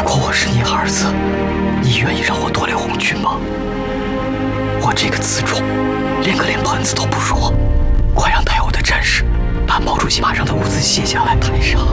如果我是你儿子，你愿意让我夺雷红军吗？我这个辎重连个脸盆子都不如，快让带我的战士把毛主席马上的物资卸下来抬上。